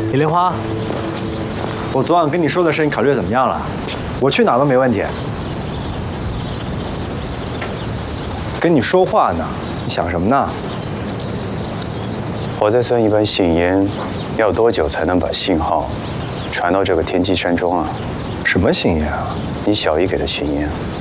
李莲花，我昨晚跟你说的事，你考虑怎么样了？我去哪都没问题。跟你说话呢，你想什么呢？ 我在算一般信烟要多久才能把信号传到这个天机山庄啊？ 什么信烟啊？ 你小姨给的信烟。